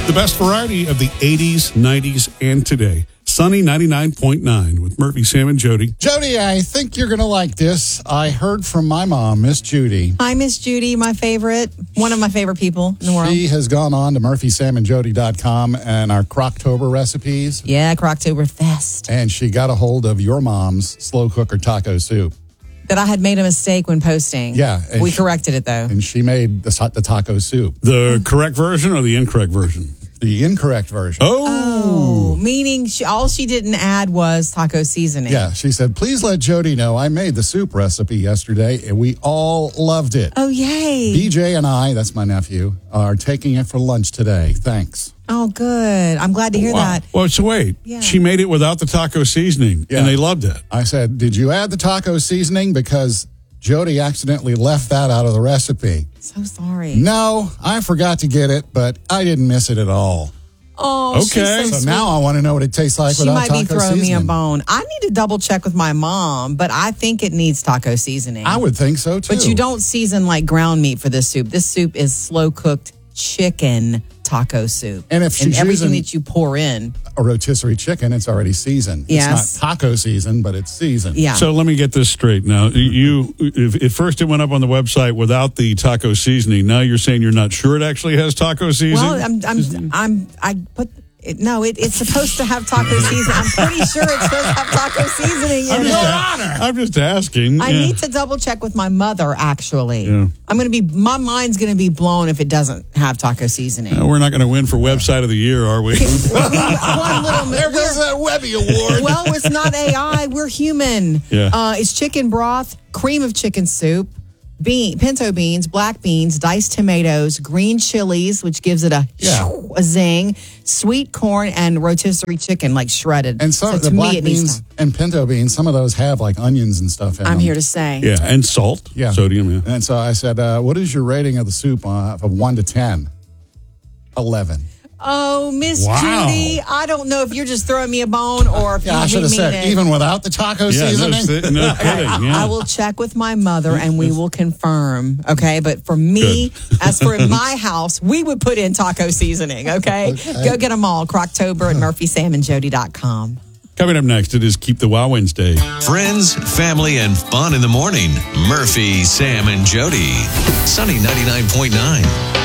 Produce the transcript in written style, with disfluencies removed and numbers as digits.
The best variety of the 80s, 90s, and today. Sunny 99.9 with Murphy, Sam, and Jody. Jody, I think you're going to like this. I heard from my mom, Miss Judy. Hi, Miss Judy, my favorite. One of my favorite people in the world. She has gone on to murphysamandjody.com and our Croctober recipes. Yeah, Croctoberfest. And she got a hold of your mom's slow cooker taco soup. That I had made a mistake when posting. Yeah. We corrected it, though. And she made the taco soup. The correct version or the incorrect version? The incorrect version. Oh, meaning all she didn't add was taco seasoning. Yeah, she said, please let Jody know I made the soup recipe yesterday, and we all loved it. Oh, yay. BJ and I, that's my nephew, are taking it for lunch today. Thanks. Oh, good. I'm glad to hear that. Well, so wait. Yeah. She made it without the taco seasoning, Yeah. and they loved it. I said, did you add the taco seasoning? Because Jody accidentally left that out of the recipe. So sorry. No, I forgot to get it, but I didn't miss it at all. Oh, Okay. she's so So sweet. now I want to know what it tastes like She without might taco be throwing seasoning. me a bone. I need to double check with my mom, but I think it needs taco seasoning. I would think so, too. But you don't season like ground meat for this soup. This soup is slow cooked chicken taco soup. And if she's everything using- that you pour in. A rotisserie chicken, it's already seasoned. Yes. It's not taco seasoned, but it's seasoned. Yeah. So let me get this straight. Now, at first it went up on the website without the taco seasoning. Now you're saying you're not sure it actually has taco seasoning? Well, it's supposed to have taco seasoning. I'm pretty sure it's supposed to have taco seasoning in it. I'm just asking. I need to double check with my mother, actually. Yeah. My mind's going to be blown if it doesn't have taco seasoning. We're not going to win for Website of the Year, are we? There goes that Webby Award. Well, it's not AI. We're human. Yeah. It's chicken broth, cream of chicken soup, pinto beans, black beans, diced tomatoes, green chilies, which gives it a zing, sweet corn, and rotisserie chicken, like shredded. And some of the black beans and pinto beans, some of those have like onions and stuff in them. I'm here to say. Yeah, and salt. Yeah. Sodium, yeah. And so I said, what is your rating of the soup of 1 to 10? 11. Oh, Miss Wow. Judy, I don't know if you're just throwing me a bone or if Yeah, I you should have mean said, it. even without the taco seasoning? No kidding. Yeah. I will check with my mother and we will confirm, okay? But for me, as for in my house, we would put in taco seasoning, okay? Go get them all. Croctober at murphysamandjody.com. Coming up next, it is Keep the Wow Wednesday. Friends, family, and fun in the morning. Murphy, Sam, and Jody. Sunny 99.9.